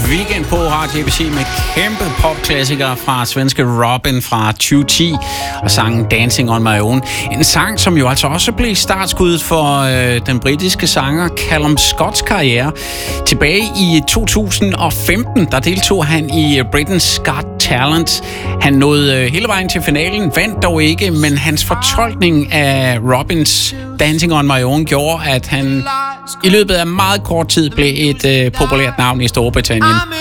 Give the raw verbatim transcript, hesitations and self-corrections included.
Weekend på Radio A B C med kæmpe popklassikere fra svenske Robin fra tyve ti og sangen Dancing on My Own. En sang, som jo altså også blev startskuddet for øh, den britiske sanger Callum Scotts karriere. Tilbage i to tusind og femten, der deltog han i Britain's Got Talent. Han nåede øh, hele vejen til finalen, vandt dog ikke, men hans fortolkning af Robins Dancing on My Own gjorde, at han i løbet af meget kort tid blev et øh, populært navn i Storbritannien.